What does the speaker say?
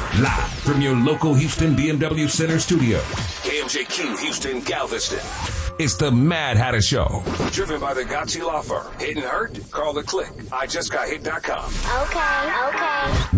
Live from your local Houston BMW Center studio. KMJQ Houston Galveston. It's the Mad Hatter Show. Driven by the Gotchi Law Firm. Hit and hurt? Call the click. IJustGotHit.com. Okay.